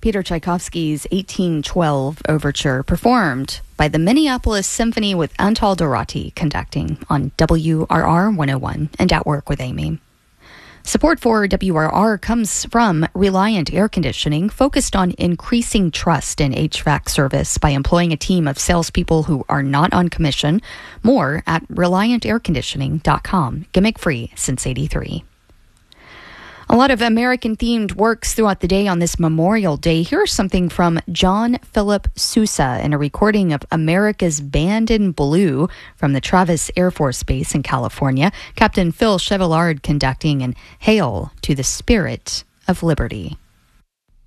Peter Tchaikovsky's 1812 Overture, performed by the Minneapolis Symphony with Antal Dorati conducting on WRR 101 and At Work with Amy. Support for WRR comes from Reliant Air Conditioning, focused on increasing trust in HVAC service by employing a team of salespeople who are not on commission. More at ReliantAirConditioning.com. Gimmick free since '83. A lot of American-themed works throughout the day on this Memorial Day. Here's something from John Philip Sousa in a recording of America's Band in Blue from the Travis Air Force Base in California. Captain Phil Chevillard conducting, and Hail to the Spirit of Liberty.